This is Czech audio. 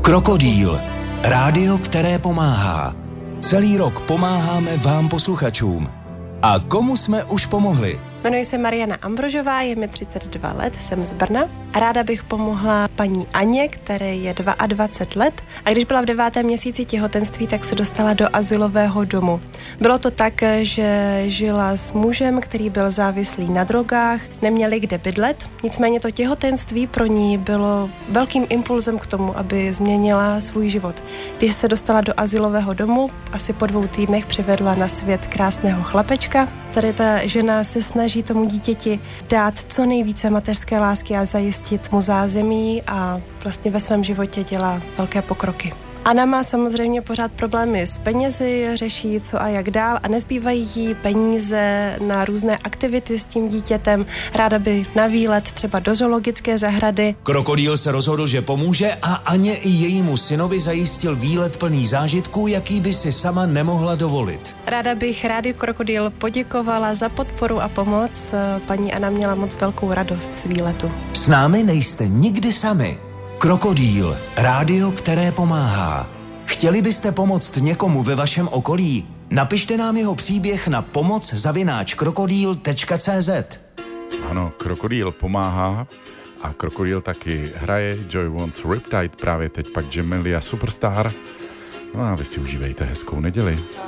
Krokodýl. Rádio, které pomáhá. Celý rok pomáháme vám posluchačům. A komu jsme už pomohli? Jmenuji se Mariana Ambrožová, je mi 32 let, jsem z Brna a ráda bych pomohla paní Aně, které je 22 let a když byla v 9. měsíci těhotenství, tak se dostala do azylového domu. Bylo to tak, že žila s mužem, který byl závislý na drogách, neměli kde bydlet, nicméně to těhotenství pro ní bylo velkým impulzem k tomu, aby změnila svůj život. Když se dostala do azylového domu, asi po 2 týdnech přivedla na svět krásného chlapečka. Tady ta žena se snaží tomu dítěti dát co nejvíce mateřské lásky a zajistit mu zázemí a vlastně ve svém životě dělá velké pokroky. Anna má samozřejmě pořád problémy s penězi, řeší co a jak dál a nezbývají jí peníze na různé aktivity s tím dítětem. Ráda by na výlet třeba do zoologické zahrady. Krokodýl se rozhodl, že pomůže a Aně i jejímu synovi zajistil výlet plný zážitků, jaký by si sama nemohla dovolit. Ráda bych Rádiu Krokodýl poděkovala za podporu a pomoc. Paní Anna měla moc velkou radost z výletu. S námi nejste nikdy sami. Krokodýl, rádio, které pomáhá. Chtěli byste pomoct někomu ve vašem okolí? Napište nám jeho příběh na pomoc@krokodýl.cz. Ano, Krokodýl pomáhá a Krokodýl taky hraje. Joy Wants Riptide, právě teď pak Jamelia Superstar. No a vy si užívejte hezkou neděli.